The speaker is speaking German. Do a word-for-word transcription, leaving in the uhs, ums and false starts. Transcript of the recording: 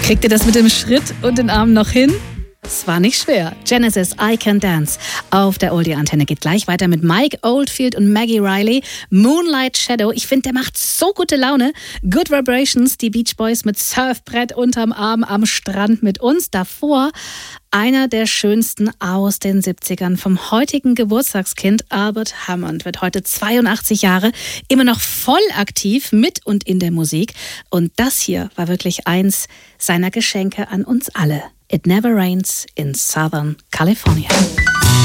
Kriegt ihr das mit dem Schritt und den Armen noch hin? Es war nicht schwer. Genesis, I Can Dance. Auf der Oldie-Antenne geht gleich weiter mit Mike Oldfield und Maggie Riley. Moonlight Shadow. Ich finde, der macht so gute Laune. Good Vibrations, die Beach Boys mit Surfbrett unterm Arm am Strand mit uns. Davor einer der schönsten aus den siebzigern vom heutigen Geburtstagskind. Albert Hammond wird heute zweiundachtzig Jahre, immer noch voll aktiv mit und in der Musik. Und das hier war wirklich eins seiner Geschenke an uns alle. It Never Rains in Southern California.